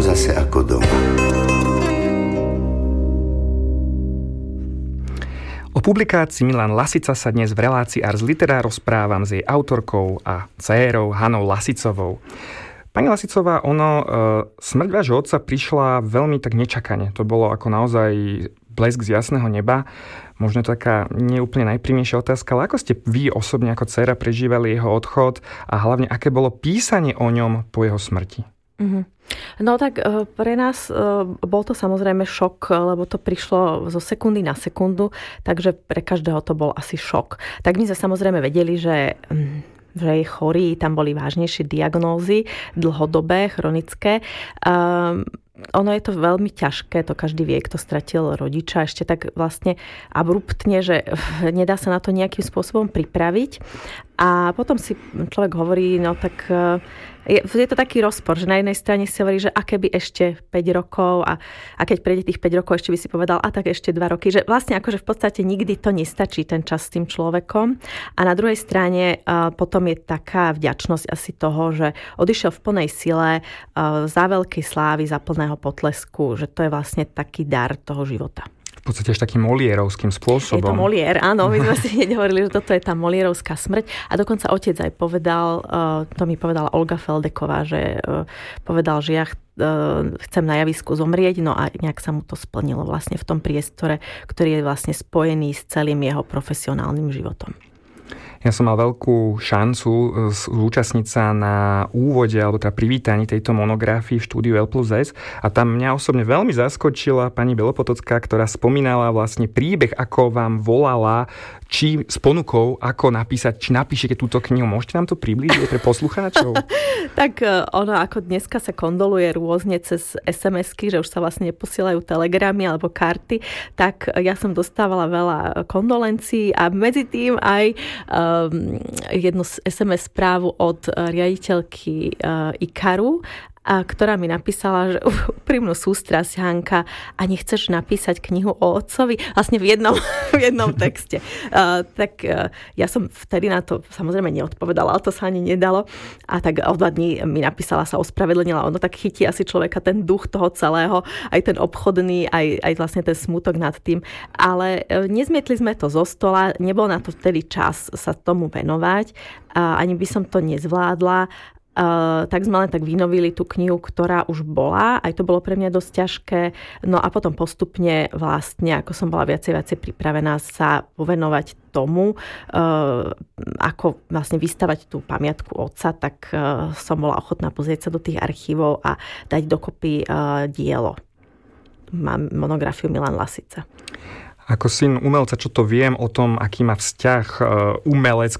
zase ako doma. O publikácii Milan Lasica sa dnes v relácii Ars Litera rozprávam s jej autorkou a dcérou Hanou Lasicovou. Pani Lasicová, smrť vášho otca prišla veľmi tak nečakane. To bolo ako naozaj blesk z jasného neba. Možno taká neúplne najprímnejšia otázka, ale ako ste vy osobne ako dcéra prežívali jeho odchod a hlavne aké bolo písanie o ňom po jeho smrti? No tak pre nás bol to samozrejme šok, lebo to prišlo zo sekundy na sekundu, takže pre každého to bol asi šok. Tak my sme samozrejme vedeli, že je chorý, tam boli vážnejšie diagnózy, dlhodobé, chronické. Ono je to veľmi ťažké, to každý vie, kto stratil rodiča, ešte tak vlastne abruptne, že nedá sa na to nejakým spôsobom pripraviť. A potom si človek hovorí, no tak je to taký rozpor, že na jednej strane si hovorí, že aké by ešte 5 rokov a keď prejde tých 5 rokov, ešte by si povedal, a tak ešte 2 roky, že vlastne akože v podstate nikdy to nestačí ten čas s tým človekom. A na druhej strane potom je taká vďačnosť asi toho, že odišiel v plnej sile za veľkej slávy, za plného potlesku, že to je vlastne taký dar toho života. V podstate až takým Molierovským spôsobom. Je to Molière, áno. My sme si hneď hovorili, že toto je tá Molierovská smrť. A dokonca otec aj povedal, to mi povedala Olga Feldeková, že povedal, že ja chcem na javisku zomrieť, no a nejak sa mu to splnilo vlastne v tom priestore, ktorý je vlastne spojený s celým jeho profesionálnym životom. Ja som mal veľkú šancu zúčastniť sa na úvode alebo teda privítaní tejto monografii v štúdiu L+S a tam mňa osobne veľmi zaskočila pani Belopotocká, ktorá spomínala vlastne príbeh, ako vám volala, či s ponukou, ako napísať, či napíšete túto knihu. Môžete nám to priblížiť pre poslucháčov? Tak ono, ako dneska sa kondoluje rôzne cez SMS-ky, že už sa vlastne neposielajú telegramy alebo karty, tak ja som dostávala veľa kondolencií a medzi tým aj jednu SMS správu od riaditeľky Ikaru, ktorá mi napísala, že úprimnú sústrasť, Hanka, a nechceš napísať knihu o otcovi? Vlastne v jednom texte. Tak ja som vtedy na to samozrejme neodpovedala, ale to sa ani nedalo. A tak o 2 dní mi napísala, sa ospravedlnila. Ono tak chytí asi človeka ten duch toho celého, aj ten obchodný, aj vlastne ten smutok nad tým. Ale nezmietli sme to zo stola, nebol na to vtedy čas sa tomu venovať. Ani by som to nezvládla. Tak sme len tak vynovili tú knihu, ktorá už bola. Aj to bolo pre mňa dosť ťažké. No a potom postupne vlastne, ako som bola viacej pripravená sa povenovať tomu, ako vlastne vystavať tú pamiatku otca, tak som bola ochotná pozrieť sa do tých archívov a dať dokopy dielo. Mám monografiu Milan Lasica. Ako syn umelca, čo to viem o tom, aký má vzťah umelec